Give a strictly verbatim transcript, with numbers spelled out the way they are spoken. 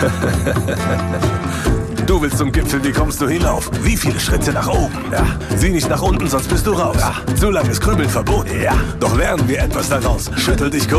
Du willst zum Gipfel, wie kommst du hinauf? Wie viele Schritte nach oben? Ja. Sieh nicht nach unten, sonst bist du raus. Ja. Zu langes Krümeln verboten. Ja. Doch lernen wir etwas daraus. Schüttel dich kurz.